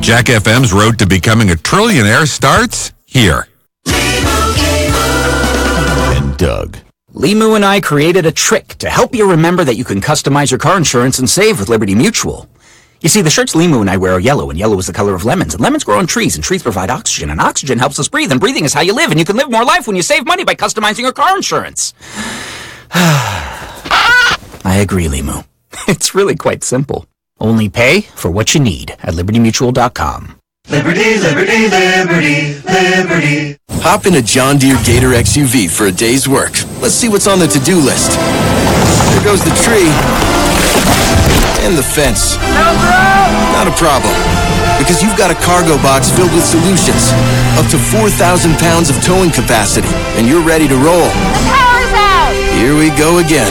Jack FM's road to becoming a trillionaire starts here. And Doug. Limu and I created a trick to help you remember that you can customize your car insurance and save with Liberty Mutual. You see, the shirts Limu and I wear are yellow, and yellow is the color of lemons, and lemons grow on trees, and trees provide oxygen, and oxygen helps us breathe, and breathing is how you live, and you can live more life when you save money by customizing your car insurance. I agree, Limu. It's really quite simple. Only pay for what you need at libertymutual.com. Liberty, liberty, liberty, liberty. Hop in a John Deere Gator XUV for a day's work. Let's see what's on the to-do list. There goes the tree. And the fence. Not a problem. Because you've got a cargo box filled with solutions. Up to 4,000 pounds of towing capacity. And you're ready to roll. The power's out! Here we go again.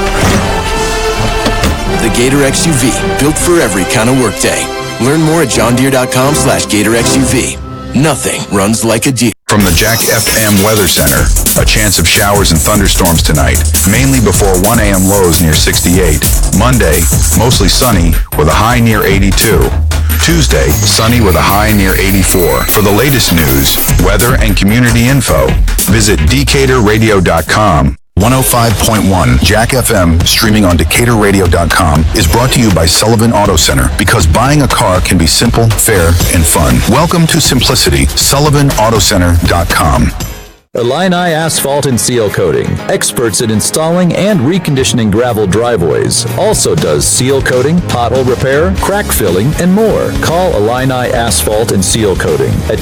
The Gator XUV, built for every kind of workday. Learn more at johndeere.com/Gator XUV. Nothing runs like a Deere. From the Jack FM Weather Center, a chance of showers and thunderstorms tonight, mainly before 1 a.m. lows near 68. Monday, mostly sunny with a high near 82. Tuesday, sunny with a high near 84. For the latest news, weather, and community info, visit decaturradio.com. 105.1 Jack FM, streaming on decaturradio.com, is brought to you by Sullivan Auto Center, because buying a car can be simple, fair, and fun. Welcome to simplicity. SullivanAutoCenter.com. Illini Asphalt and Seal Coating, experts in installing and reconditioning gravel driveways. Also does seal coating, pothole repair, crack filling, and more. Call Illini Asphalt and Seal Coating at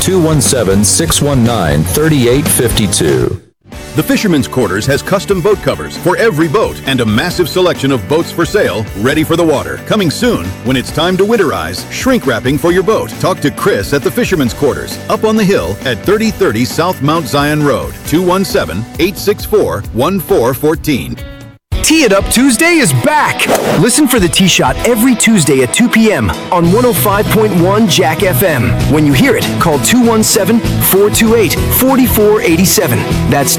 217-619-3852. The Fisherman's Quarters has custom boat covers for every boat and a massive selection of boats for sale, ready for the water. Coming soon, when it's time to winterize, shrink wrapping for your boat. Talk to Chris at the Fisherman's Quarters, up on the hill at 3030 South Mount Zion Road, 217-864-1414. Tee It Up Tuesday is back! Listen for the Tee Shot every Tuesday at 2 p.m. on 105.1 Jack FM. When you hear it, call 217-428-4487. That's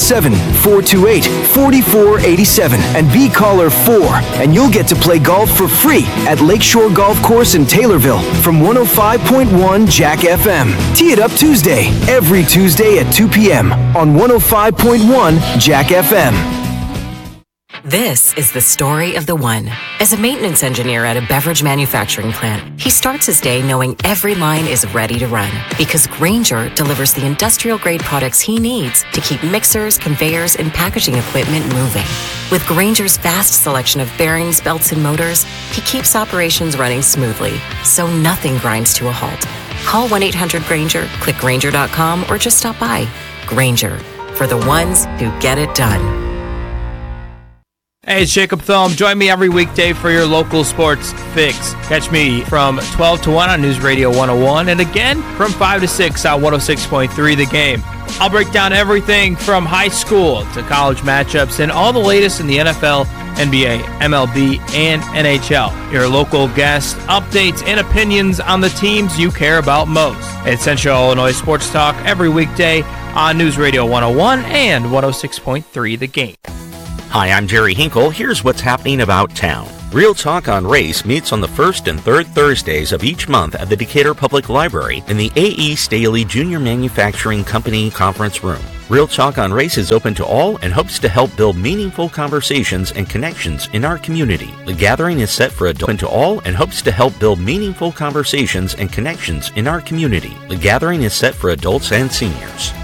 217-428-4487 and be caller 4, and you'll get to play golf for free at Lakeshore Golf Course in Taylorville from 105.1 Jack FM. Tee It Up Tuesday, every Tuesday at 2 p.m. on 105.1 Jack FM. This is the story of the one. As a maintenance engineer at a beverage manufacturing plant, he starts his day knowing every line is ready to run, because Grainger delivers the industrial-grade products he needs to keep mixers, conveyors, and packaging equipment moving. With Grainger's vast selection of bearings, belts, and motors, he keeps operations running smoothly, so nothing grinds to a halt. Call 1-800-GRAINGER, click Grainger.com, or just stop by. Grainger, for the ones who get it done. Hey, it's Jacob Thome. Join me every weekday for your local sports fix. Catch me from 12 to 1 on News Radio 101 and again from 5 to 6 on 106.3 The Game. I'll break down everything from high school to college matchups and all the latest in the NFL, NBA, MLB, and NHL. Your local guest updates and opinions on the teams you care about most. It's Central Illinois Sports Talk every weekday on News Radio 101 and 106.3 The Game. Hi, I'm Jerry Hinkle. Here's what's happening about town. Real Talk on Race meets on the first and third Thursdays of each month at the Decatur Public Library in the A.E. Staley Junior Manufacturing Company Conference Room. Real Talk on Race is open to all and hopes to help build meaningful conversations and connections in our community. The gathering is set for adults to all and hopes to help build meaningful conversations and connections in our community. The gathering is set for adults and seniors.